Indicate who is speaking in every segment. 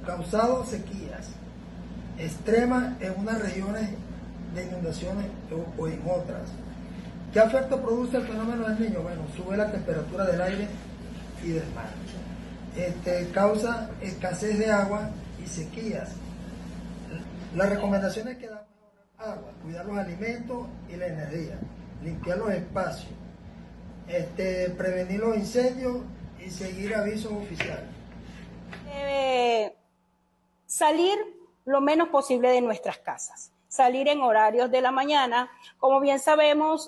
Speaker 1: causado sequías extremas en unas regiones de inundaciones o en otras. ¿Qué efecto produce el fenómeno del Niño? Bueno, sube la temperatura del aire y del mar. Causa escasez de agua y sequías. Las recomendaciones que damos es agua, cuidar los alimentos y la energía, limpiar los espacios, prevenir los incendios y seguir avisos oficiales.
Speaker 2: Salir lo menos posible de nuestras casas, salir en horarios de la mañana. Como bien sabemos,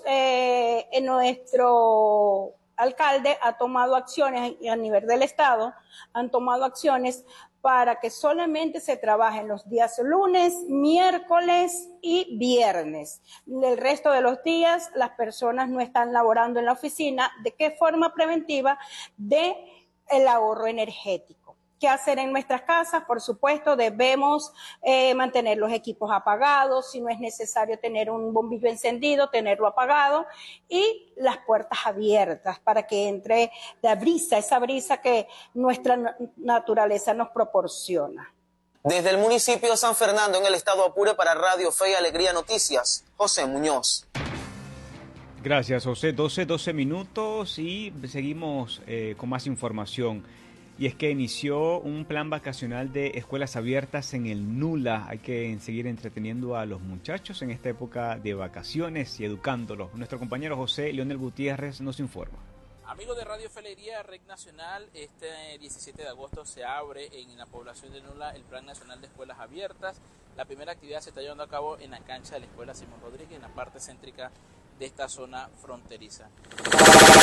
Speaker 2: nuestro alcalde ha tomado acciones a nivel del estado, han tomado acciones para que solamente se trabajen los días lunes, miércoles y viernes. El resto de los días las personas no están laborando en la oficina. ¿De qué forma preventiva? De el ahorro energético. ¿Qué hacer en nuestras casas? Por supuesto, debemos mantener los equipos apagados. Si no es necesario tener un bombillo encendido, tenerlo apagado, y las puertas abiertas para que entre la brisa, esa brisa que nuestra naturaleza nos proporciona.
Speaker 3: Desde el municipio de San Fernando, en el estado Apure, para Radio Fe y Alegría Noticias, José Muñoz.
Speaker 4: Gracias, José. 12 minutos y seguimos con más información. Y es que inició un plan vacacional de escuelas abiertas en el Nula. Hay que seguir entreteniendo a los muchachos en esta época de vacaciones y educándolos. Nuestro compañero José Leonel Gutiérrez nos informa.
Speaker 5: Amigos de Radio Felería, Red Nacional, este 17 de agosto se abre en la población de Nula el Plan Nacional de Escuelas Abiertas. La primera actividad se está llevando a cabo en la cancha de la Escuela Simón Rodríguez, en la parte céntrica de esta zona fronteriza.